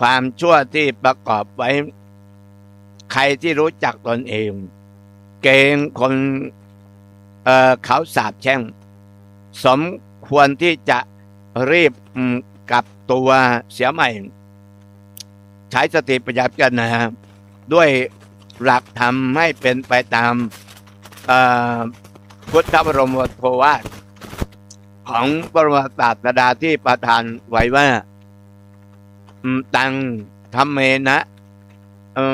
ความชั่วที่ประกอบไว้ใครที่รู้จักตนเองเกณฑ์คนเขาสาปแช่งสมควรที่จะรีบกลับตัวเสียใหม่ใช้สติปัญญาพิจารณาด้วยหลักธรรมให้เป็นไปตามพุทธบรมโภวาทของบรมศาสดาที่ประทานไว้ว่าตังธรรมเมนะ